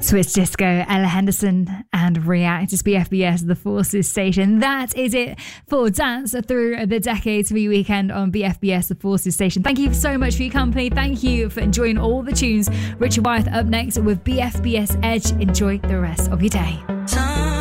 Swiss Disco, Ella Henderson and React. It's BFBS, the Forces Station. That is it for Dance Through the Decades for your weekend on BFBS, the Forces Station. Thank you so much for your company. Thank you for enjoying all the tunes. Richard Wyeth up next with BFBS Edge. Enjoy the rest of your day.